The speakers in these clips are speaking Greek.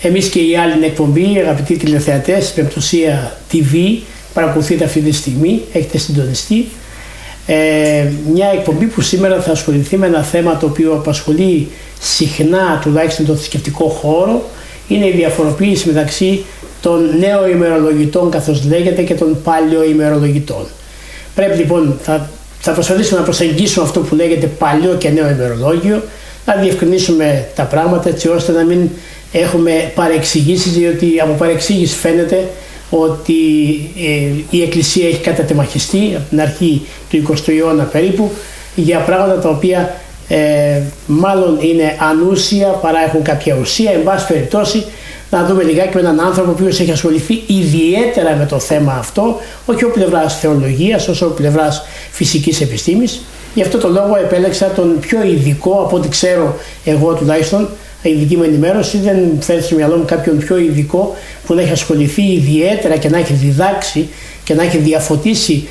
εμείς και οι άλλοι εκπομπή, αγαπητοί τηλεθεατές, Πεμπτουσία TV, παρακολουθείτε αυτή τη στιγμή, έχετε συντονιστεί. Μια εκπομπή που σήμερα θα ασχοληθεί με ένα θέμα το οποίο απασχολεί συχνά τουλάχιστον τον θρησκευτικό χώρο, είναι η διαφοροποίηση μεταξύ των νέο-ημερολογητών, καθώς λέγεται, και των παλαιοημερολογητών. Πρέπει λοιπόν, θα προσπαθήσουμε να προσεγγίσουμε αυτό που λέγεται παλιό και νέο ημερολόγιο, να διευκρινίσουμε τα πράγματα έτσι ώστε να μην έχουμε παρεξηγήσεις, διότι από παρεξήγηση φαίνεται ότι η Εκκλησία έχει κατατεμαχιστεί από την αρχή του 20ου αιώνα περίπου για πράγματα τα οποία μάλλον είναι ανούσια παρά έχουν κάποια ουσία. Εν πάση περιπτώσει, να δούμε λιγάκι με έναν άνθρωπο ο οποίος έχει ασχοληθεί ιδιαίτερα με το θέμα αυτό, όχι από πλευράς θεολογίας όσο από πλευράς φυσικής επιστήμης. Γι' αυτό το λόγο επέλεξα τον πιο ειδικό, από ό,τι ξέρω εγώ τουλάχιστον, η ειδική μου ενημέρωση, δεν φέρνει στο μυαλό μου κάποιον πιο ειδικό που να έχει ασχοληθεί ιδιαίτερα και να έχει διδάξει και να έχει διαφωτίσει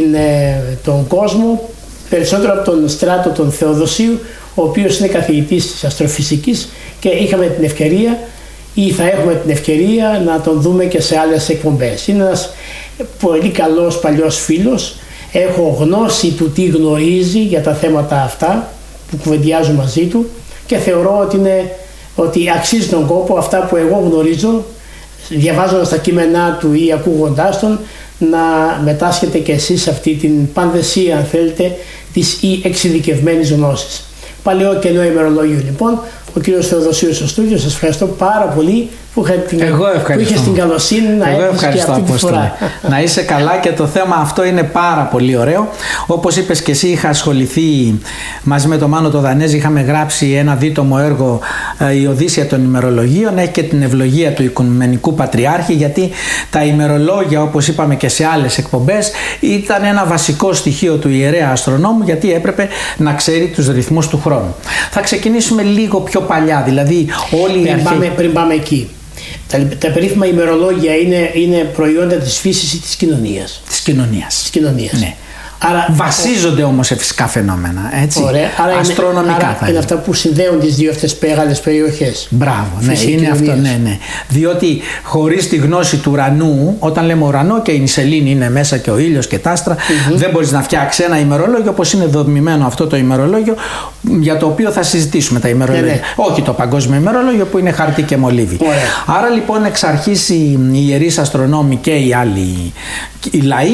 τον κόσμο περισσότερο από τον Στράτο τον Θεοδοσίου, ο οποίος είναι καθηγητής της αστροφυσικής και είχαμε την ευκαιρία ή θα έχουμε την ευκαιρία να τον δούμε και σε άλλες εκπομπές. Είναι ένας πολύ καλός παλιός φίλος, έχω γνώση του τι γνωρίζει για τα θέματα αυτά που κουβεντιάζω μαζί του και θεωρώ ότι αξίζει τον κόπο αυτά που εγώ γνωρίζω, διαβάζοντας τα κείμενά του ή ακούγοντάς τον, να μετάσχετε και εσείς σε αυτή την πανδεσία, αν θέλετε, της ή εξειδικευμένης γνώσης. Παλαιό και νέο ημερολόγιο λοιπόν, ο κύριος Θεοδοσίου στο στούντιο. Σας ευχαριστώ πάρα πολύ που είχες την καλοσύνη να έρθεις και αυτή τη φορά. Να είσαι καλά, και το θέμα αυτό είναι πάρα πολύ ωραίο. Όπως είπες και εσύ, είχα ασχοληθεί μαζί με τον Μάνο το Δανέζη, είχαμε γράψει ένα δίτομο έργο, η Οδύσσεια των ημερολογίων. Έχει και την ευλογία του Οικουμενικού Πατριάρχη, γιατί τα ημερολόγια, όπως είπαμε και σε άλλες εκπομπές, ήταν ένα βασικό στοιχείο του ιερέα αστρονόμου, γιατί έπρεπε να ξέρει τους ρυθμούς του χρόνου. Θα ξεκινήσουμε λίγο πιο παλιά, δηλαδή όλοι οι αρχαίοι. Πριν πάμε εκεί. Τα περίφημα ημερολόγια είναι προϊόντα της φύσης ή της κοινωνίας. Της κοινωνίας. Ναι. Άρα, βασίζονται όμως σε φυσικά φαινόμενα, έτσι. Ωραία. Αστρονομικά είναι αυτά που συνδέουν τις δύο αυτές μεγάλες περιοχές. Μπράβο, ναι, είναι αυτό, ναι. Διότι χωρίς τη γνώση του ουρανού, όταν λέμε ουρανό και η σελήνη είναι μέσα και ο ήλιος και τα άστρα, δεν μπορείς να φτιάξεις ένα ημερολόγιο όπως είναι δομημένο αυτό το ημερολόγιο, για το οποίο θα συζητήσουμε τα ημερολόγια. Ναι. Όχι το παγκόσμιο ημερολόγιο που είναι χαρτί και μολύβι. Ωραία. Άρα λοιπόν εξ αρχής οι ιερείς αστρονόμοι και οι άλλοι οι λαοί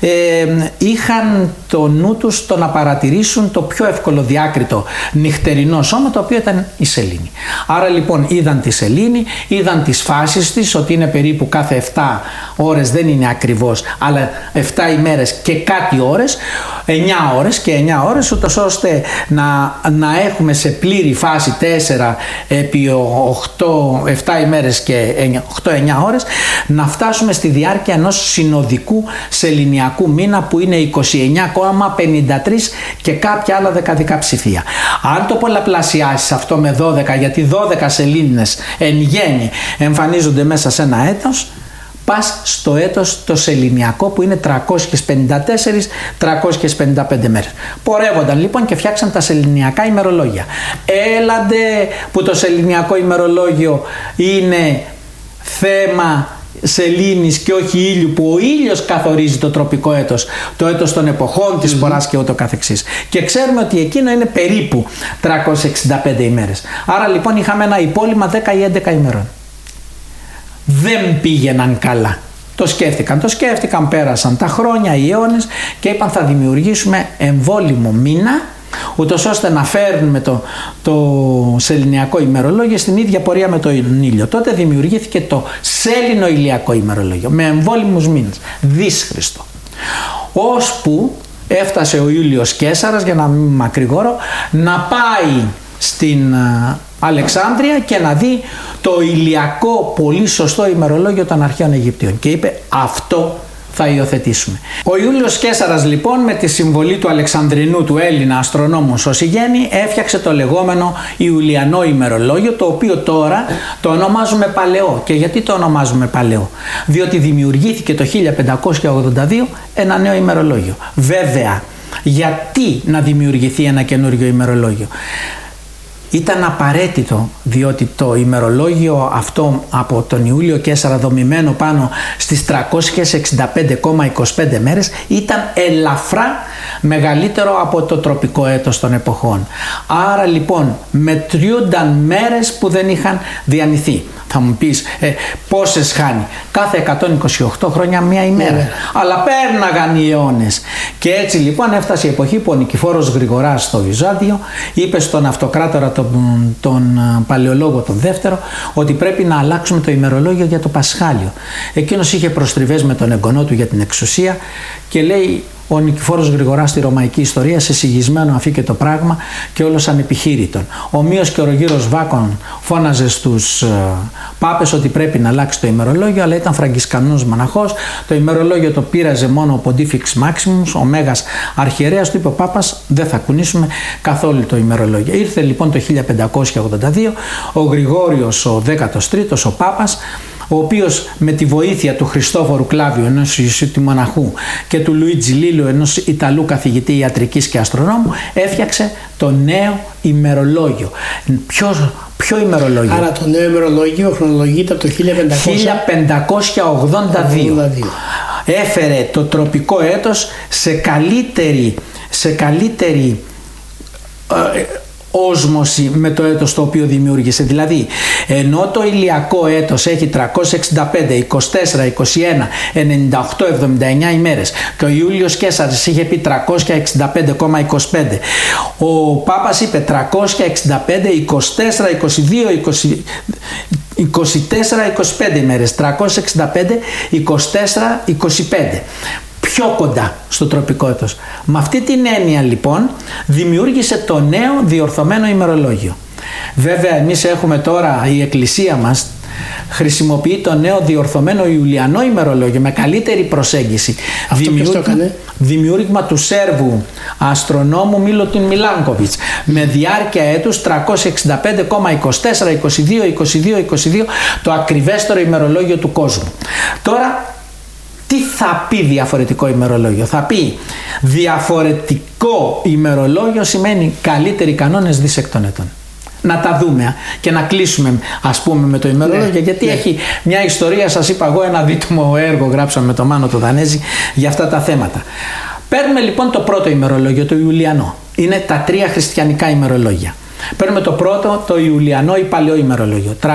είχαν το νου τους το να παρατηρήσουν το πιο εύκολο διάκριτο νυχτερινό σώμα, το οποίο ήταν η σελήνη. Άρα λοιπόν είδαν τη σελήνη, είδαν τις φάσεις της, ότι είναι περίπου κάθε 7 ώρες, δεν είναι ακριβώς, αλλά 7 ημέρες και κάτι ώρες, 9 ώρες και 9 ώρες, ούτως ώστε να έχουμε σε πλήρη φάση 4 επί 7 ημέρες και 8-9 ώρες, να φτάσουμε στη διάρκεια ενός συνοδικού σεληνιακού μήνα που είναι 29,53 και κάποια άλλα δεκαδικά ψηφία. Αν το πολλαπλασιάσεις αυτό με 12, γιατί 12 σελήνες εν γέννη εμφανίζονται μέσα σε ένα έτος, πας στο έτος το σεληνιακό που είναι 354-355 μέρες. Πορεύονταν λοιπόν και φτιάξαν τα σεληνιακά ημερολόγια. Έλαντε που το σεληνιακό ημερολόγιο είναι θέμα σελήνης και όχι ήλιου, που ο ήλιος καθορίζει το τροπικό έτος, το έτος των εποχών της σποράς και ούτω καθεξής. Και ξέρουμε ότι εκείνο είναι περίπου 365 ημέρες. Άρα λοιπόν είχαμε ένα υπόλοιμα 10 ή 11 ημερών. Δεν πήγαιναν καλά. Το σκέφτηκαν, πέρασαν τα χρόνια, οι αιώνες και είπαν θα δημιουργήσουμε εμβόλυμο μήνα, ούτως ώστε να φέρνουμε το σεληνιακό ημερολόγιο στην ίδια πορεία με τον ήλιο. Τότε δημιουργήθηκε το σέλινο-ηλιακό ημερολόγιο με εμβόλυμους μήνες, δύσχριστο. Ώσπου έφτασε ο Ιούλιος Καίσαρας, για να μην μακρηγορώ, να πάει στην Αλεξάνδρεια και να δει το ηλιακό πολύ σωστό ημερολόγιο των αρχαίων Αιγυπτίων και είπε αυτό θα υιοθετήσουμε. Ο Ιούλιος Καίσαρας λοιπόν, με τη συμβολή του Αλεξανδρινού, του Έλληνα αστρονόμου Σωσιγέννη, έφτιαξε το λεγόμενο Ιουλιανό ημερολόγιο, το οποίο τώρα το ονομάζουμε παλαιό. Και γιατί το ονομάζουμε παλαιό? Διότι δημιουργήθηκε το 1582 ένα νέο ημερολόγιο. Βέβαια, γιατί να δημιουργηθεί ένα καινούριο ημερολόγιο? ήταν απαραίτητο, διότι το ημερολόγιο αυτό από τον Ιούλιο Καίσαρα δομημένο πάνω στις 365,25 μέρες ήταν ελαφρά μεγαλύτερο από το τροπικό έτος των εποχών. Άρα λοιπόν μετριούνταν μέρες που δεν είχαν διανυθεί. Θα μου πεις πόσες χάνει? Κάθε 128 χρόνια μία ημέρα. Αλλά πέρναγαν οι αιώνες. Και έτσι λοιπόν έφτασε η εποχή που ο Νικηφόρος Γρηγοράς στο Βυζάντιο είπε στον αυτοκράτορα τον παλαιολόγο τον δεύτερο ότι πρέπει να αλλάξουμε το ημερολόγιο για το Πασχάλιο. Εκείνος είχε προστριβές με τον εγγονό του για την εξουσία και λέει ο Νικηφόρος Γρηγοράς στη ρωμαϊκή ιστορία σε σιγισμένο αφήκε το πράγμα και όλος ανεπιχείρητον. Ομοίως και ο Ρογύρος Βάκων φώναζε στους πάπες ότι πρέπει να αλλάξει το ημερολόγιο, αλλά ήταν φραγκισκανός μοναχός. Το ημερολόγιο το πείραζε μόνο ο Pontifex Maximus, ο Μέγας Αρχιερέας. Του είπε ο Πάπας, δεν θα κουνήσουμε καθόλου το ημερολόγιο. Ήρθε λοιπόν το 1582 ο Γρηγόριος ο 13ος, ο Πάπας, ο οποίος με τη βοήθεια του Χριστόφορου Κλάβιου, ενός Ιησούτη μοναχού, και του Λουίτζι Λίλου, ενός Ιταλού καθηγητή ιατρικής και αστρονόμου, έφτιαξε το νέο ημερολόγιο. Ποιο ημερολόγιο? Άρα το νέο ημερολόγιο χρονολογείται από το 1582. Έφερε το τροπικό έτος σε καλύτερη όσμωση με το έτος το οποίο δημιούργησε. Δηλαδή, ενώ το ηλιακό έτος έχει 365, 24, 21, 98, 79 ημέρες και ο Ιούλιος Καίσαρης είχε πει 365,25, ο Πάπας είπε 365, 24, 22, 24-25 ημέρες, 365, 24-25. Πιο κοντά στο τροπικό έτος. Με αυτή την έννοια λοιπόν δημιούργησε το νέο διορθωμένο ημερολόγιο. Βέβαια εμείς έχουμε τώρα, η Εκκλησία μας χρησιμοποιεί το νέο διορθωμένο Ιουλιανό ημερολόγιο με καλύτερη προσέγγιση. Δημιούργημα του Σέρβου αστρονόμου Μίλωτιν Μιλάνκοβιτς με διάρκεια έτους 365,24, 22, το ακριβέστερο ημερολόγιο του κόσμου. Τώρα τι θα πει διαφορετικό ημερολόγιο? Θα πει διαφορετικό ημερολόγιο σημαίνει καλύτεροι κανόνες δις εκ των ετών. Να τα δούμε και να κλείσουμε ας πούμε με το ημερολόγιο, γιατί έχει μια ιστορία, σας είπα εγώ, ένα δίτομο έργο γράψαμε με τον Μάνο το Δανέζη για αυτά τα θέματα. Παίρνουμε λοιπόν το πρώτο ημερολόγιο, το Ιουλιανό. Είναι τα τρία χριστιανικά ημερολόγια. Παίρνουμε το πρώτο, το Ιουλιανό ή παλαιό ημερολόγιο, 365,25.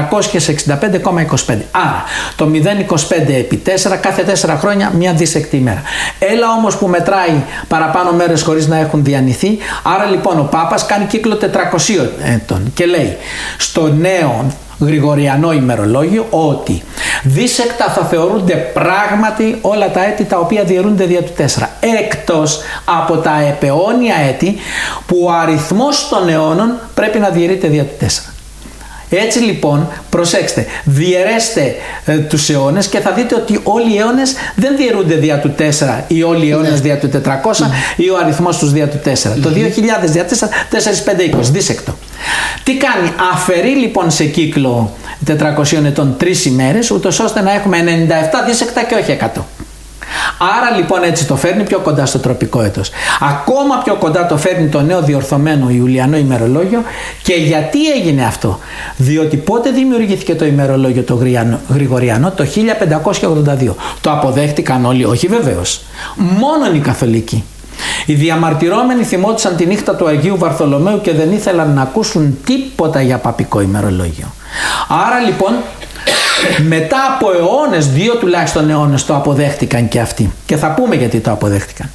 Άρα το 0,25 επί 4, κάθε 4 χρόνια μια δίσεκτη ημέρα. Έλα όμως που μετράει παραπάνω μέρες χωρίς να έχουν διανυθεί. Άρα λοιπόν ο Πάπας κάνει κύκλο 400 ετών και λέει στο νέο Γρηγοριανό ημερολόγιο ότι δίσεκτα θα θεωρούνται πράγματι όλα τα έτη τα οποία διαιρούνται δια του 4, εκτός από τα επαιώνια έτη που ο αριθμός των αιώνων πρέπει να διαιρείται δια του 4. Έτσι λοιπόν, προσέξτε, διαιρέστε τους αιώνες και θα δείτε ότι όλοι οι αιώνες δεν διαιρούνται δια του 4 ή όλοι οι αιώνες δια του 400 ή ο αριθμός τους δια του 4. Το 2000 δια 4, 4, 5, 20, δίσεκτο. Τι κάνει? Αφαιρεί λοιπόν σε κύκλο 400 ετών 3 ημέρες, ούτως ώστε να έχουμε 97 δίσεκτα και όχι 100. Άρα λοιπόν έτσι το φέρνει πιο κοντά στο τροπικό έτος. Ακόμα πιο κοντά το φέρνει το νέο διορθωμένο Ιουλιανό ημερολόγιο. Και γιατί έγινε αυτό? Διότι πότε δημιουργήθηκε το ημερολόγιο το Γρηγοριανό? Το 1582. Το αποδέχτηκαν όλοι? Όχι βεβαίως. Μόνον οι καθολικοί. Οι διαμαρτυρόμενοι θυμόντουσαν τη νύχτα του Αγίου Βαρθολομαίου και δεν ήθελαν να ακούσουν τίποτα για παπικό ημερολόγιο. Άρα λοιπόν μετά από αιώνες, 2 τουλάχιστον αιώνες, το αποδέχτηκαν και αυτοί. Και θα πούμε γιατί το αποδέχτηκαν.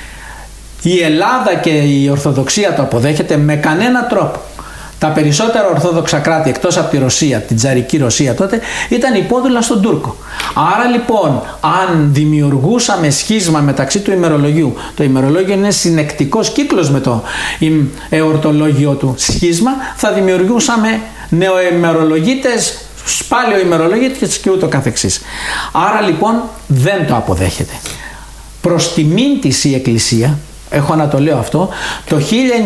Η Ελλάδα και η Ορθοδοξία το αποδέχεται με κανένα τρόπο. Τα περισσότερα Ορθόδοξα κράτη εκτός από τη Ρωσία, την τσαρική Ρωσία τότε, ήταν υπόδουλα στον Τούρκο. Άρα λοιπόν, αν δημιουργούσαμε σχίσμα μεταξύ του ημερολογίου, το ημερολόγιο είναι συνεκτικός κύκλος με το εορτολόγιο του σχίσμα, θα δημιουργούσαμε νεοημερολογίτες, σπάλιο ημερολόγητες και ούτω καθεξής. Άρα λοιπόν δεν το αποδέχεται. Προς τιμήν της η Εκκλησία, έχω να το λέω αυτό, το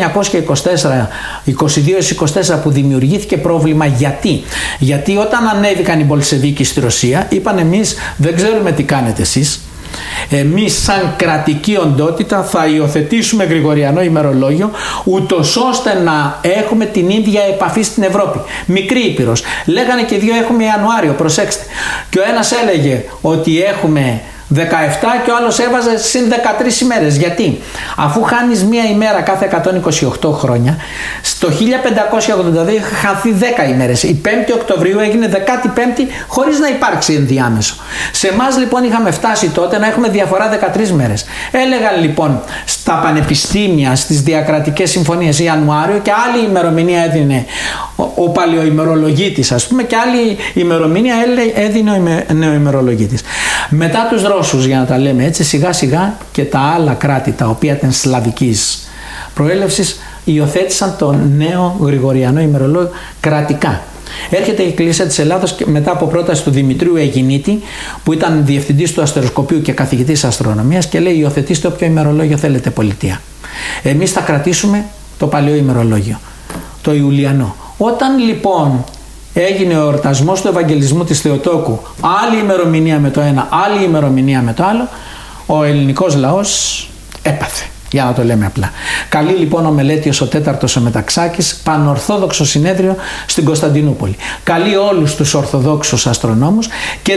1924 που δημιουργήθηκε πρόβλημα. Γιατί όταν ανέβηκαν οι Μπολσεβίκοι στη Ρωσία είπαν εμείς δεν ξέρουμε τι κάνετε εσείς, εμείς σαν κρατική οντότητα θα υιοθετήσουμε γρηγοριανό ημερολόγιο, ούτως ώστε να έχουμε την ίδια επαφή στην Ευρώπη. Μικρή ήπειρος. Λέγανε και δύο έχουμε Ιανουάριο, προσέξτε. Και ο ένας έλεγε ότι έχουμε 17 και ο άλλος έβαζε συν 13 ημέρες. Γιατί? Αφού χάνεις μία ημέρα κάθε 128 χρόνια, στο 1582 είχαν χαθεί 10 ημέρες. Η 5η Οκτωβρίου έγινε 15η χωρίς να υπάρξει ενδιάμεσο. Σε εμάς λοιπόν είχαμε φτάσει τότε να έχουμε διαφορά 13 μέρες. Έλεγαν λοιπόν στα πανεπιστήμια, στις διακρατικές συμφωνίες Ιανουάριο, και άλλη ημερομηνία έδινε ο παλαιοημερολογίτης, ας πούμε, και άλλη ημερομηνία έδινε ο νεοημερολογίτης. Μετά τους Ρώσους, για να τα λέμε έτσι, σιγά σιγά και τα άλλα κράτη τα οποία ήταν σλαβικής προέλευσης υιοθέτησαν το νέο γρηγοριανό ημερολόγιο κρατικά. Έρχεται η Εκκλησία της Ελλάδος μετά από πρόταση του Δημητρίου Αιγινήτη, που ήταν διευθυντής του αστεροσκοπείου και καθηγητής αστρονομίας, και λέει: υιοθετήστε όποιο ημερολόγιο θέλετε, πολιτεία. Εμείς θα κρατήσουμε το παλαιό ημερολόγιο, το Ιουλιανό. Όταν λοιπόν έγινε ο εορτασμός του Ευαγγελισμού της Θεοτόκου, άλλη ημερομηνία με το ένα, άλλη ημερομηνία με το άλλο, ο ελληνικός λαός έπαθε, για να το λέμε απλά. Καλεί λοιπόν ο Μελέτιος ο Τέταρτος ο Μεταξάκης πανορθόδοξο συνέδριο στην Κωνσταντινούπολη. Καλεί όλους τους ορθοδόξους αστρονόμους και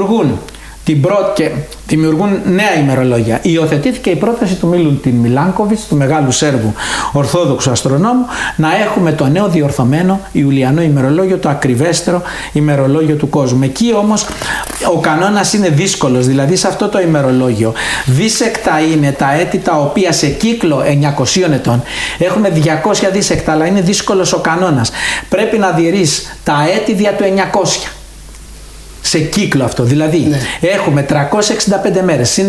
δημιουργούν νέα ημερολόγια. Υιοθετήθηκε η πρόταση του Μίλουτιν Μιλάνκοβιτς, του μεγάλου Σέρβου ορθόδοξου αστρονόμου, να έχουμε το νέο διορθωμένο Ιουλιανό ημερολόγιο, το ακριβέστερο ημερολόγιο του κόσμου. Εκεί όμως ο κανόνας είναι δύσκολος, δηλαδή σε αυτό το ημερολόγιο δίσεκτα είναι τα έτη τα οποία σε κύκλο 900 ετών έχουμε 200 δίσεκτα, αλλά είναι δύσκολος ο κανόνας. Πρέπει να διαιρείς τα έτη δια του 900. Σε κύκλο αυτό, δηλαδή έχουμε 365 μέρες συν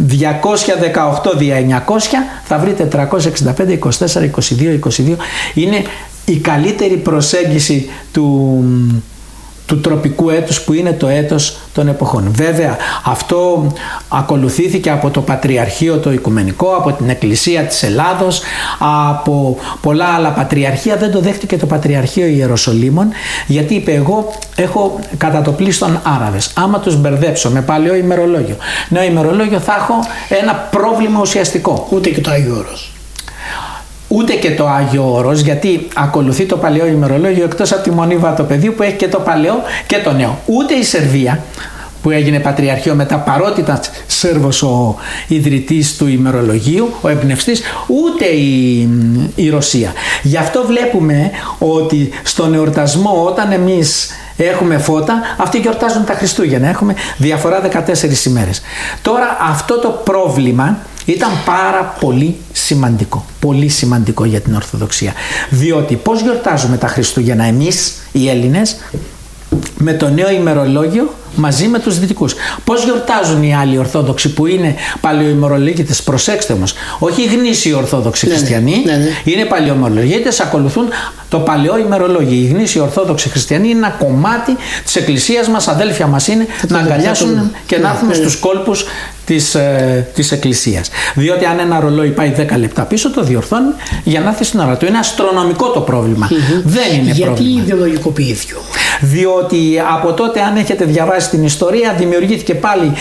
218 δια 900, θα βρείτε 365, 24, 22, 22. Είναι η καλύτερη προσέγγιση του τροπικού έτους, που είναι το έτος των εποχών. Βέβαια αυτό ακολουθήθηκε από το Πατριαρχείο το Οικουμενικό, από την Εκκλησία της Ελλάδος, από πολλά άλλα πατριαρχία. Δεν το δέχτηκε το Πατριαρχείο Ιεροσολύμων, γιατί είπε: εγώ έχω κατά το πλείστον Άραβες, άμα τους μπερδέψω με παλαιό ημερολόγιο, νέο ημερολόγιο, θα έχω ένα πρόβλημα ουσιαστικό. Ούτε και το Άγιο Όρος. Ούτε και το Άγιο Όρος, γιατί ακολουθεί το παλαιό ημερολόγιο, εκτός από τη Μονή Βατοπεδίου που έχει και το παλαιό και το νέο. Ούτε η Σερβία, που έγινε πατριαρχείο μετά, παρότι ήταν Σέρβος ο ιδρυτής του ημερολογίου, ο εμπνευστής, ούτε η Ρωσία. Γι' αυτό βλέπουμε ότι στον εορτασμό, όταν εμείς έχουμε φώτα, αυτοί γιορτάζουν τα Χριστούγεννα. Έχουμε διαφορά 14 ημέρες. Τώρα αυτό το πρόβλημα ήταν πάρα πολύ σημαντικό. Πολύ σημαντικό για την Ορθοδοξία. Διότι πώς γιορτάζουμε τα Χριστούγεννα εμείς οι Έλληνες? Με το νέο ημερολόγιο μαζί με τους δυτικούς. Πώς γιορτάζουν οι άλλοι Ορθόδοξοι που είναι παλαιοημερολογίτες? Προσέξτε όμως, όχι γνήσιοι Ορθόδοξοι χριστιανοί, είναι παλαιοημερολογίτες, ακολουθούν το παλαιό ημερολόγιο. Οι γνήσιοι Ορθόδοξοι χριστιανοί είναι ένα κομμάτι της Εκκλησίας μας, αδέλφια μας είναι, να αγκαλιάσουν και να έρθουν στους κόλπους της Εκκλησίας. Διότι αν ένα ρολόι πάει 10 λεπτά πίσω, το διορθώνει για να έρθει στην ώρα του. Είναι αστρονομικό το πρόβλημα. Δεν είναι γιατί πρόβλημα. Γιατί ιδεολογικοποιήθηκε? Διότι από τότε, αν έχετε διαβάσει την ιστορία, δημιουργήθηκε πάλι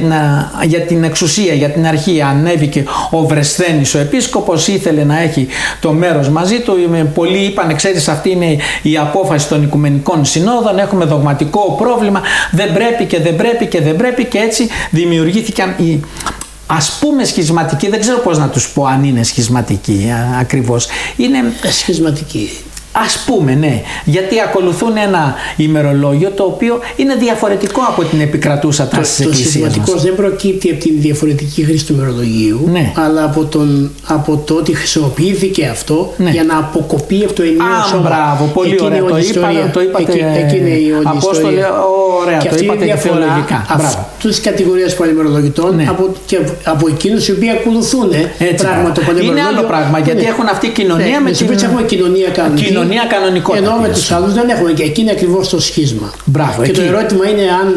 για την εξουσία, για την αρχή. Ανέβηκε ο Βρεσθένης ο επίσκοπος, ήθελε να έχει το μέρος μαζί του. Πολλοί είπαν: ξέρεις, αυτή είναι η απόφαση των Οικουμενικών Συνόδων, έχουμε δογματικό πρόβλημα, δεν πρέπει και δεν πρέπει και δεν πρέπει, και έτσι δημιουργήθηκαν οι, ας πούμε, σχισματικοί. Δεν ξέρω πώς να τους πω, αν είναι σχισματικοί ακριβώς. Είναι σχισματικοί. Ας πούμε, ναι, γιατί ακολουθούν ένα ημερολόγιο το οποίο είναι διαφορετικό από την επικρατούσα τάση της Εκκλησίας μας. Το σχισματικό δεν προκύπτει από την διαφορετική χρήση του ημερολογίου, αλλά από το ότι χρησιμοποιήθηκε αυτό για να αποκοπεί από το ενιαίο σώμα. Μπράβο, πολύ ωραία. Το είπατε, Απόστολε, ωραία, το είπατε και θεολογικά. Αυτού τη κατηγορία παλαιμερολογητών από εκείνους οι οποίοι ακολουθούν πράγμα το παλαιμερολόγιο. Είναι άλλο πράγμα, γιατί έχουν αυτή κοινωνία με κοινωνία κανονική. Κανονικότητα. Ενώ με τους άλλους δεν έχουμε, και εκεί είναι ακριβώς το σχίσμα. Μπράβο, και εκεί. το ερώτημα είναι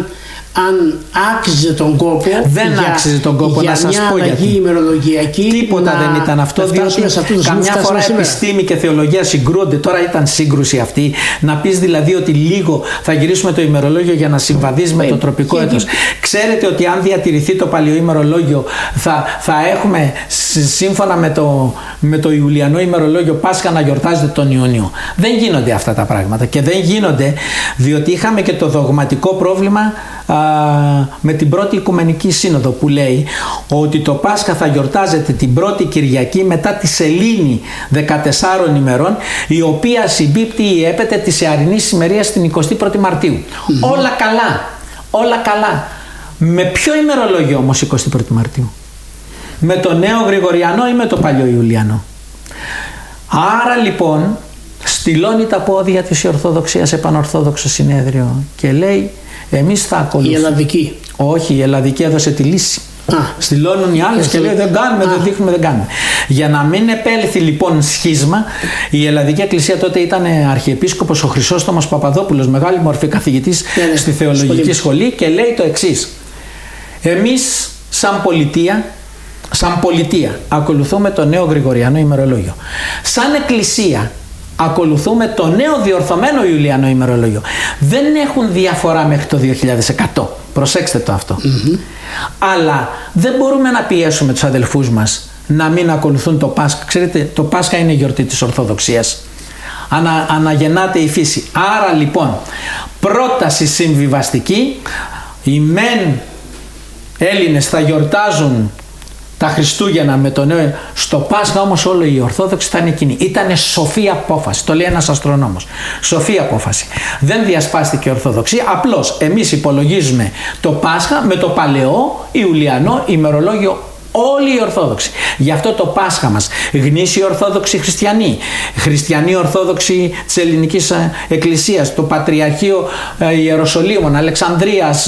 αν άξιζε τον κόπο. Δεν άξιζε τον κόπο, να σας πω γιατί. Ημερολογιακή. Τίποτα δεν ήταν αυτό, διότι καμιά φορά επιστήμη και θεολογία συγκρούονται. Τώρα ήταν σύγκρουση αυτή. Να πεις δηλαδή ότι λίγο θα γυρίσουμε το ημερολόγιο για να συμβαδίζει με το τροπικό έτος. Ξέρετε ότι αν διατηρηθεί το παλαιό ημερολόγιο θα έχουμε σύμφωνα με το Ιουλιανό ημερολόγιο Πάσχα να γιορτάζεται τον Ιούνιο. Δεν γίνονται αυτά τα πράγματα και δεν γίνονται διότι είχαμε και το δογματικό πρόβλημα με την πρώτη Οικουμενική Σύνοδο που λέει ότι το Πάσχα θα γιορτάζεται την πρώτη Κυριακή μετά τη σελήνη 14 ημερών, η οποία συμπίπτει ή έπεται της εαρινής ημερίας την 21η Μαρτίου. Όλα καλά, όλα καλά. Με ποιο ημερολόγιο όμως 21η Μαρτίου? Με το νέο Γρηγοριανό ή με το παλιό Ιουλιανό? Άρα λοιπόν στυλώνει τα πόδια της η Ορθοδοξία σε Πανορθόδοξο Συνέδριο και λέει εμείς θα ακολουθούμε. Η Ελλαδική. Όχι, η Ελλαδική έδωσε τη λύση. Στυλώνουν οι άλλες και λέει δεν κάνουμε, δεν δείχνουμε, δεν κάνουμε. Για να μην επέλθει λοιπόν σχίσμα, η Ελλαδική Εκκλησία τότε ήταν αρχιεπίσκοπος ο Χρυσόστομος Παπαδόπουλος, μεγάλη μορφή καθηγητής στη Θεολογική Σχολή, και λέει το εξής: εμείς σαν πολιτεία ακολουθούμε το νέο Γρηγοριανό ημερολόγιο. Σαν Εκκλησία ακολουθούμε το νέο διορθωμένο Ιουλιανό ημερολόγιο. Δεν έχουν διαφορά μέχρι το 2100. Προσέξτε το αυτό. Αλλά δεν μπορούμε να πιέσουμε τους αδελφούς μας να μην ακολουθούν το Πάσχα. Ξέρετε, το Πάσχα είναι η γιορτή της Ορθοδοξίας. Αναγεννάται η φύση. Άρα λοιπόν, πρόταση συμβιβαστική, οι μεν Έλληνες θα γιορτάζουν τα Χριστούγεννα με το νέο. Στο Πάσχα όμως όλο οι Ορθόδοξοι θα είναι εκείνοι. Ήτανε σοφή απόφαση. Το λέει ένας αστρονόμος. Σοφή απόφαση. Δεν διασπάστηκε η Ορθοδοξία. Απλώς εμείς υπολογίζουμε το Πάσχα με το παλαιό Ιουλιανό ημερολόγιο. Όλοι οι Ορθόδοξοι. Γι' αυτό το Πάσχα μας, γνήσιοι Ορθόδοξοι Χριστιανοί, Χριστιανοί Ορθόδοξοι της Ελληνικής Εκκλησίας, το Πατριαρχείο Ιεροσολύμων, Αλεξανδρίας,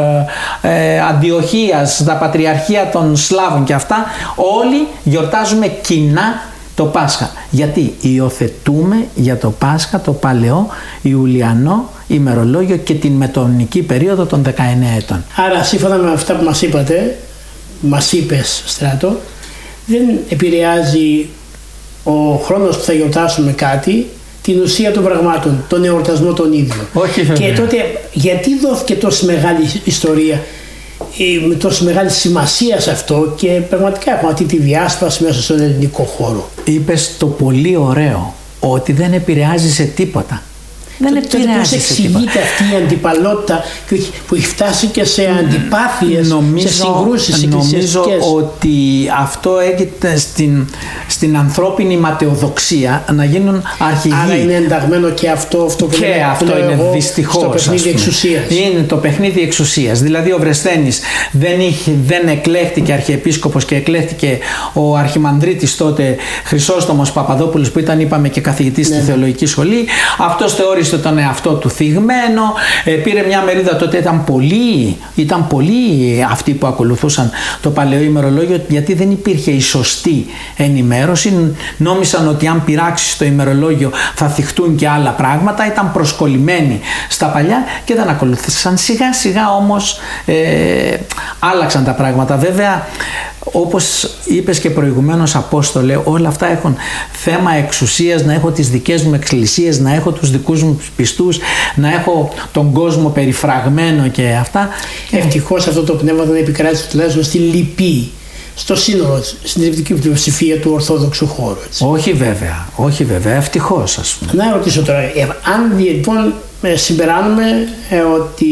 Αντιοχίας, τα Πατριαρχία των Σλάβων και αυτά, όλοι γιορτάζουμε κοινά το Πάσχα. Γιατί υιοθετούμε για το Πάσχα το παλαιό Ιουλιανό ημερολόγιο και την μετωνική περίοδο των 19 ετών. Άρα σύμφωνα με αυτά που μας είπες, Στράτο, δεν επηρεάζει ο χρόνος που θα γιορτάσουμε κάτι την ουσία των πραγμάτων, τον εορτασμό τον ίδιο. Όχι, και τότε γιατί δόθηκε τόσο μεγάλη ιστορία, με τόσο μεγάλη σημασία σε αυτό, και πραγματικά έχουμε αυτή τη διάσπαση μέσα στον ελληνικό χώρο? Είπες το πολύ ωραίο, ότι δεν επηρεάζει σε τίποτα. Δεν επηρεάζει. Πώς εξηγείται αυτή η αντιπαλότητα που έχει φτάσει και σε αντιπάθειες, σε συγκρούσεις εκκλησιαστικές? Νομίζω ότι αυτό έγινε στην ανθρώπινη ματαιοδοξία να γίνουν αρχηγοί. Άρα είναι ενταγμένο και αυτό που και αυτό είναι δυστυχώς στο παιχνίδι εξουσίας. Είναι το παιχνίδι εξουσίας. Δηλαδή ο Βρεσθένης δεν εκλέχτηκε αρχιεπίσκοπος και εκλέχτηκε ο αρχιμανδρίτης τότε Χρυσόστομος Παπαδόπουλος, που ήταν, είπαμε, και καθηγητής στη Θεολογική Σχολή. Αυτός θεώρησε τον εαυτό του θυγμένο, πήρε μια μερίδα. Τότε ήταν πολλοί αυτοί που ακολουθούσαν το παλαιό ημερολόγιο, γιατί δεν υπήρχε η σωστή ενημέρωση. Νόμισαν ότι αν πειράξει το ημερολόγιο θα θυχτούν και άλλα πράγματα. Ήταν προσκολλημένοι στα παλιά και δεν ακολουθήσαν. Σιγά σιγά όμως άλλαξαν τα πράγματα. Βέβαια, όπως είπες και προηγουμένως, Απόστολε, όλα αυτά έχουν θέμα εξουσίας. Να έχω τις δικές μου εκκλησίες, να έχω τους δικούς μου πιστούς, να έχω τον κόσμο περιφραγμένο και αυτά. Ευτυχώς αυτό το πνεύμα δεν επικράτησε τουλάχιστον στη λυπή, στο σύνολο, στην συντριπτική πλειοψηφία του Ορθόδοξου χώρου. Έτσι. Όχι βέβαια, ευτυχώς, ας πούμε. Να ρωτήσω τώρα, αν λοιπόν συμπεράνουμε ότι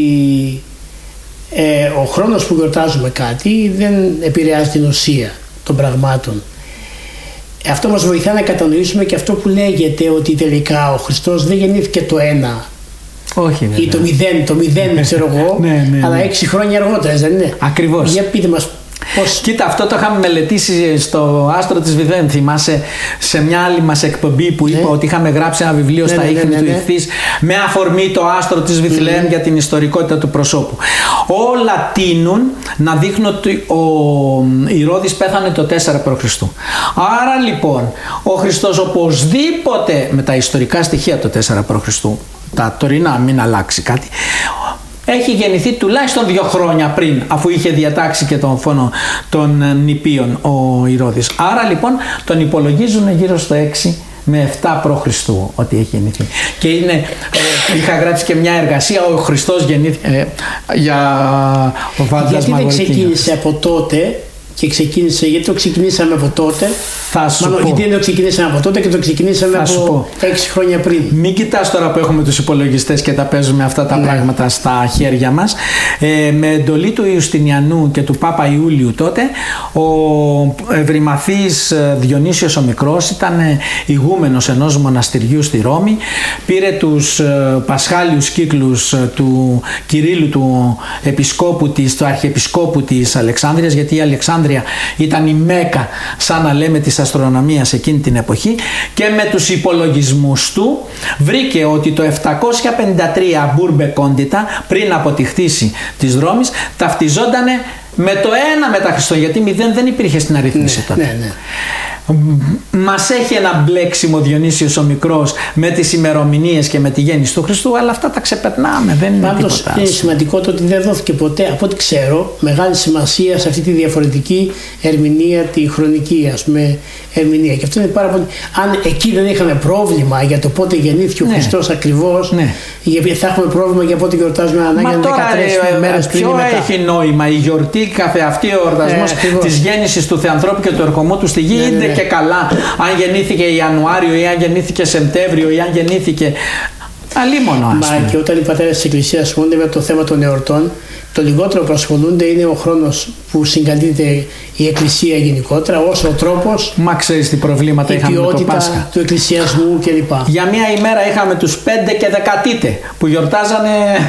ο χρόνος που γιορτάζουμε κάτι δεν επηρεάζει την ουσία των πραγμάτων, αυτό μας βοηθά να κατανοήσουμε και αυτό που λέγεται, ότι τελικά ο Χριστός δεν γεννήθηκε το 1 ή το 0 ξέρω εγώ, αλλά 6 χρόνια αργότερα, δεν είναι? Ακριβώς. Για πείτε μας πώς. Κοίτα, αυτό το είχαμε μελετήσει στο Άστρο της Βηθλεέμ. Θυμάσαι σε μια άλλη μας εκπομπή που είπα ότι είχαμε γράψει ένα βιβλίο στα ίχνη του Ιχθύς με αφορμή το Άστρο της Βηθλεέμ για την ιστορικότητα του προσώπου. Όλα τείνουν να δείχνουν ότι ο Ηρώδης πέθανε το 4 π.Χ. Άρα λοιπόν ο Χριστός οπωσδήποτε, με τα ιστορικά στοιχεία το 4 π.Χ., τα τωρινά, μην αλλάξει κάτι, έχει γεννηθεί τουλάχιστον 2 χρόνια πριν, αφού είχε διατάξει και τον φόνο των νηπίων ο Ηρώδης. Άρα λοιπόν τον υπολογίζουν γύρω στο 6 με 7 π.Χ. ότι έχει γεννηθεί. Και είχα γράψει και μια εργασία, ο Χριστός γεννήθηκε για ο Βάντας Μαυροϊκίνιος. Γιατί δεν ξεκίνησε από τότε και ξεκίνησε, γιατί το ξεκινήσαμε από τότε? Γιατί δεν το ξεκινήσαμε από τότε και το ξεκινήσαμε από 6 χρόνια πριν. Μην κοιτάς τώρα που έχουμε τους υπολογιστές και τα παίζουμε αυτά τα πράγματα στα χέρια μας. Με εντολή του Ιουστινιανού και του Πάπα Ιούλιου τότε, ο ευρημαθής Διονύσιος ο Μικρός ήταν ηγούμενος ενός μοναστηριού στη Ρώμη. Πήρε τους πασχάλιους κύκλους του Κυρίλλου, του επισκόπου της, του αρχιεπισκόπου της Αλεξάνδρειας, γιατί η Αλεξάνδρεια ήταν η Μέκα, σαν να λέμε, της αστρονομίας εκείνη την εποχή, και με τους υπολογισμούς του βρήκε ότι το 753 Μπούρμπε Κόντιτα, πριν από τη χτίση της Ρώμης, ταυτιζόταν με το 1 μετά Χριστόν, γιατί 0 δεν υπήρχε στην αρρύθμιση τότε. Μας έχει ένα μπλέξιμο Διονύσιος ο Μικρός με τις ημερομηνίες και με τη γέννηση του Χριστού, αλλά αυτά τα ξεπερνάμε, δεν είναι πάντως τίποτα. Είναι σημαντικό το ότι δεν δόθηκε ποτέ, από ό,τι ξέρω, μεγάλη σημασία σε αυτή τη διαφορετική ερμηνεία, τη χρονική ερμηνεία. Και αυτό είναι πάρα πολύ. Αν εκεί δεν είχαμε πρόβλημα για το πότε γεννήθηκε ο Χριστός ακριβώς, θα έχουμε πρόβλημα για πότε γιορτάζουμε ανάγκη 13 μέρες πριν ή μετά. Ποιο έχει νόημα η γιορτή καθεαυτή, ο εορτασμός της γέννησης του Θεανθρώπου και του ερχομού του στη γη, είτε και καλά αν γεννήθηκε Ιανουάριο ή αν γεννήθηκε Σεπτέμβριο ή αν γεννήθηκε αλίμονο, ας πούμε. Μα και όταν οι πατέρες της Εκκλησίας ασχολούνται με το θέμα των εορτών, το λιγότερο που ασχολούνται είναι ο χρόνος που συγκαλείται η Εκκλησία γενικότερα, όσο ο τρόπος. Μα ξέρεις τι προβλήματα είχαμε με το Πάσχα του εκκλησιασμού κλπ. Για μία ημέρα είχαμε τους 5 και δεκατήτε που γιορτάζανε.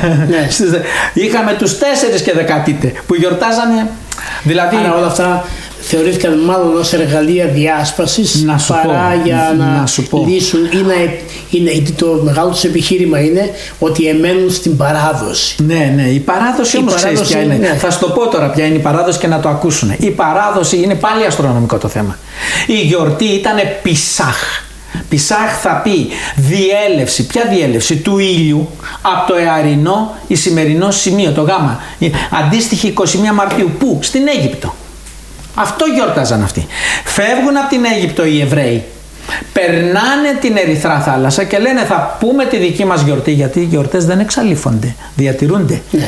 Είχαμε τους 4 και δεκατήτε που γιορτάζανε. Δηλαδή, άρα όλα αυτά θεωρήθηκαν μάλλον ως εργαλεία διάσπασης παρά για να λύσουν ή το μεγάλο τους επιχείρημα είναι ότι εμένουν στην παράδοση. Ναι, η παράδοση όμως ξέρεις ποια είναι. Ναι. Θα σου το πω τώρα ποια είναι η παράδοση και να το ακούσουν. Η παράδοση είναι πάλι αστρονομικό το θέμα. Η γιορτή ήταν Πισάχ. Πισάχ θα πει διέλευση. Ποια διέλευση? Του ήλιου από το εαρινό ή σημερινό σημείο, το γάμα. Αντίστοιχη 21 Μαρτίου. Πού? Στην Αίγυπτο. Αυτό γιόρταζαν αυτοί. Φεύγουν από την Αίγυπτο οι Εβραίοι, περνάνε την Ερυθρά θάλασσα και λένε θα πούμε τη δική μας γιορτή, γιατί οι γιορτές δεν εξαλείφονται, διατηρούνται. Ναι.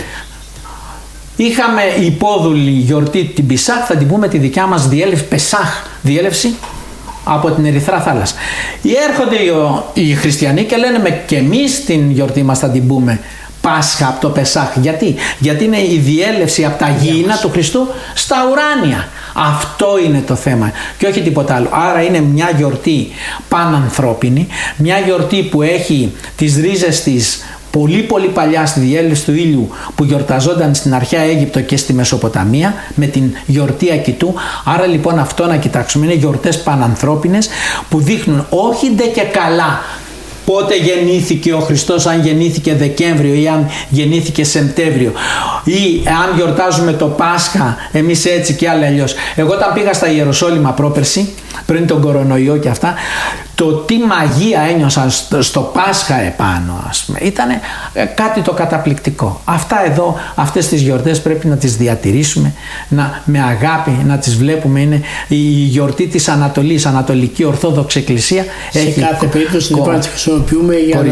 Είχαμε υπόδουλη γιορτή την Πισάχ, θα την πούμε τη δικιά μας διέλευση, Πεσάχ, διέλευση από την Ερυθρά θάλασσα. Έρχονται οι χριστιανοί και λένε και εμείς την γιορτή μας θα την πούμε Πάσχα από το Πεσάχ. Γιατί είναι η διέλευση από τα γήινα του Χριστού στα ουράνια. Αυτό είναι το θέμα και όχι τίποτα άλλο. Άρα είναι μια γιορτή πανανθρώπινη, μια γιορτή που έχει τις ρίζες της πολύ πολύ παλιά στη διέλευση του ήλιου που γιορταζόταν στην αρχαία Αίγυπτο και στη Μεσοποταμία με την γιορτή Ακητού. Άρα λοιπόν αυτό να κοιτάξουμε, είναι γιορτές πανανθρώπινες που δείχνουν όχι ντε και καλά πότε γεννήθηκε ο Χριστός, αν γεννήθηκε Δεκέμβριο ή αν γεννήθηκε Σεπτέμβριο, ή αν γιορτάζουμε το Πάσχα εμείς έτσι και άλλοι αλλιώς. Εγώ όταν πήγα στα Ιεροσόλυμα πρόπερση, πριν τον κορονοϊό και αυτά, το τι μαγεία ένιωσα στο Πάσχα επάνω, ας πούμε, ήταν κάτι το καταπληκτικό. Αυτά εδώ, αυτές τις γιορτές πρέπει να τις διατηρήσουμε, με αγάπη να τις βλέπουμε. Είναι η γιορτή της Ανατολής, Ανατολική Ορθόδοξη Εκκλησία. Σε έχει κάθε περίπτωση λοιπόν να τις χρησιμοποιούμε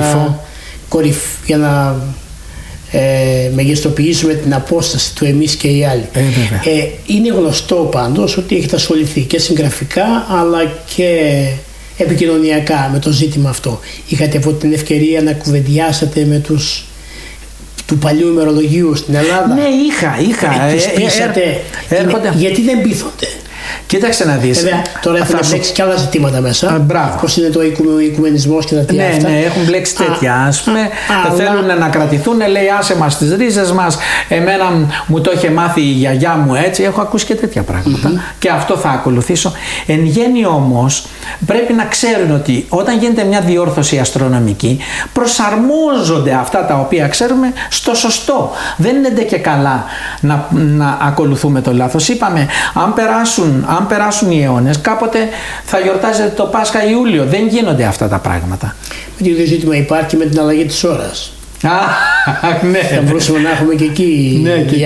για να μεγιστοποιήσουμε την απόσταση του εμείς και οι άλλοι. Είναι γνωστό πάντως ότι έχετε ασχοληθεί και συγγραφικά αλλά και επικοινωνιακά με το ζήτημα αυτό. Είχατε από την ευκαιρία να κουβεντιάσετε με τους του παλιού ημερολογίου στην Ελλάδα? Ναι, είχα. Τις πείσατε. Γιατί δεν πείθονται? Κοίταξε να δεις. Βέβαια, τώρα έχουν μπλέξει και άλλα ζητήματα μέσα. Πώς είναι ο οικουμενισμός και τα τι αυτά. Ναι, έχουν μπλέξει τέτοια. Ας πούμε, θέλουν να κρατηθούν, λέει άσε μας τις ρίζες μας. Εμένα μου το είχε μάθει η γιαγιά μου έτσι. Έχω ακούσει και τέτοια πράγματα. Και αυτό θα ακολουθήσω. Εν γέννη όμως, πρέπει να ξέρουν ότι όταν γίνεται μια διόρθωση αστρονομική, προσαρμόζονται αυτά τα οποία ξέρουμε στο σωστό. Δεν είναι και καλά να ακολουθούμε το λάθος. Είπαμε, αν περάσουν οι αιώνες, κάποτε θα γιορτάζεται το Πάσχα Ιούλιο. Δεν γίνονται αυτά τα πράγματα. Το ίδιο ζήτημα υπάρχει με την αλλαγή της ώρας. Ναι. Θα μπορούσαμε να έχουμε και εκεί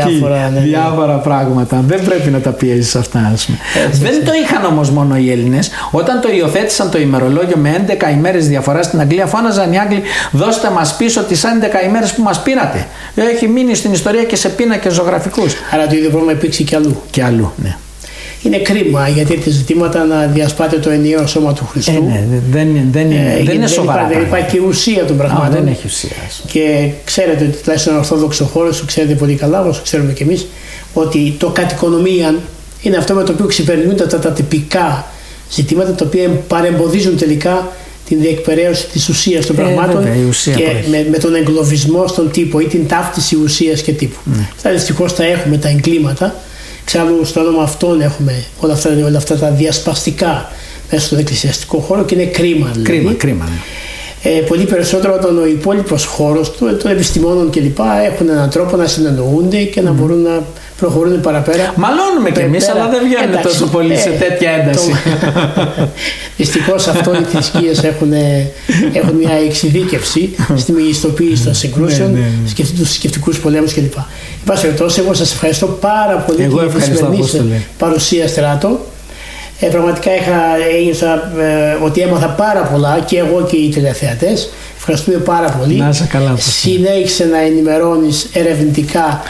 διάφορα πράγματα. Δεν πρέπει να τα πιέζεις αυτά, ας πούμε. Δεν το είχαν όμως μόνο οι Έλληνες. Όταν το υιοθέτησαν το ημερολόγιο με 11 ημέρες διαφορά στην Αγγλία, φώναζαν οι Άγγλοι: δώστε μας πίσω τις 11 ημέρες που μας πήρατε. Έχει μείνει στην ιστορία και σε πίνακες ζωγραφικούς. Άρα το ίδιο πρόβλημα υπήρξε και αλλού. Και αλλού, ναι. Είναι κρίμα γιατί τέτοια ζητήματα να διασπάται το ενιαίο σώμα του Χριστού. Ναι, δεν είναι σοβαρά. Δεν υπάρχει και ουσία των πραγμάτων. Δεν έχει ουσία. Και ξέρετε ότι τουλάχιστον ο Ορθόδοξο χώρο, το ξέρετε πολύ καλά, όπως ξέρουμε κι εμείς, ότι το κατοικονομίαν είναι αυτό με το οποίο ξεπερνούνται αυτά τα τυπικά ζητήματα τα οποία παρεμποδίζουν τελικά την διεκπαιρέωση της ουσίας των πραγμάτων και με τον εγκλωβισμό στον τύπο ή την ταύτιση ουσίας και τύπου. Αυτά δυστυχώς τα έχουμε τα εγκλήματα. Εξάλλου στο όνομα αυτών έχουμε όλα αυτά τα διασπαστικά μέσα στον εκκλησιαστικό χώρο και είναι κρίμα. Δηλαδή. Κρίμα. Πολύ περισσότερο όταν ο υπόλοιπος χώρος των επιστημόνων κλπ. Έχουν έναν τρόπο να συνεννοούνται και να μπορούν να προχωρούν παραπέρα. Μαλώνουμε κι εμείς, αλλά δεν βγαίνουμε τόσο πολύ σε τέτοια ένταση. Δυστυχώς αυτό οι θρησκείες έχουν μια εξειδίκευση στη μεγιστοποίηση των συγκρούσεων, στους σκεπτικούς πολέμους κλπ. Εν πάση περιπτώσει, εγώ σας ευχαριστώ πάρα πολύ για τη σημερινή παρουσία, Στράτο. Πραγματικά ένιωσα ότι έμαθα πάρα πολλά και εγώ και οι τηλεθεατές. Ευχαριστούμε πάρα πολύ. Να είσαι καλά. Συνέχισε να ενημερώνεις ερευνητικά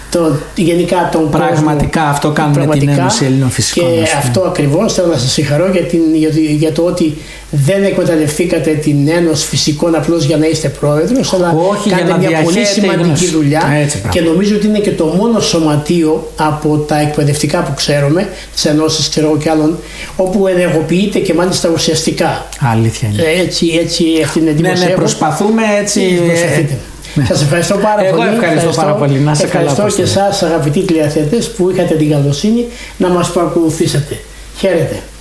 γενικά τον πραγματικά κόσμο, αυτό κάνουμε την Ένωση Ελλήνων Φυσικών. Και αυτό ακριβώς θέλω να σας συγχαρώ για το ότι δεν εκμεταλλευτήκατε την Ένωση Φυσικών απλώς για να είστε πρόεδρος, αλλά κάνετε μια πολύ σημαντική δουλειά. Και νομίζω ότι είναι και το μόνο σωματείο από τα εκπαιδευτικά που ξέρουμε, τις ενώσεις ξέρω και άλλων, όπου ενεργοποιείται και μάλιστα ουσιαστικά. Αλήθεια είναι. Έτσι αυτή είναι εντύπωση. Ναι, προσπαθούμε έτσι. Ναι. Σας ευχαριστώ πάρα πολύ. Εγώ ευχαριστώ πάρα πολύ. Να σε καλά. Ευχαριστώ και εσάς αγαπητοί τηλεθεατές που είχατε την καλοσύνη να μας παρακολουθήσετε. Χαίρετε.